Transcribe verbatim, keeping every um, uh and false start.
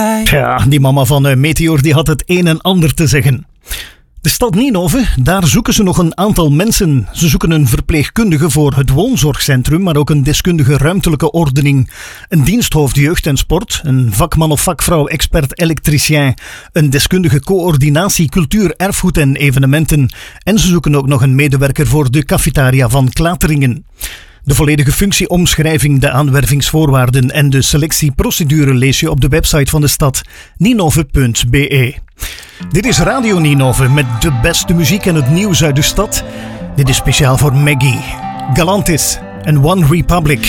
Ja, die mama van uh, Meteor die had het een en ander te zeggen. De stad Ninove, daar zoeken ze nog een aantal mensen. Ze zoeken een verpleegkundige voor het woonzorgcentrum, maar ook een deskundige ruimtelijke ordening, een diensthoofd jeugd en sport, een vakman of vakvrouw expert elektricien, een deskundige coördinatie cultuur, erfgoed en evenementen. En ze zoeken ook nog een medewerker voor de cafetaria van Klateringen. De volledige functieomschrijving, de aanwervingsvoorwaarden en de selectieprocedure lees je op de website van de stad ninove punt be. Dit is Radio Ninove met de beste muziek en het nieuws uit de stad. Dit is speciaal voor Maggie, Galantis en One Republic.